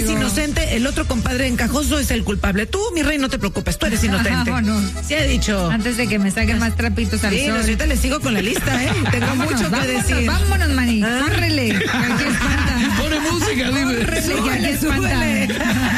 inocente, el otro compadre encajoso es el culpable. Tú, mi rey, no te preocupes, tú eres inocente. Vámonos. Sí he dicho. Antes de que me saquen más trapitos al Sí, sol. ahorita les sigo con la lista, ¿eh? Tengo mucho que decir. Vámonos, maní. Córrele. Que aquí espantan. Pone música, dime. Córrele, que aquí espantan. Súbele.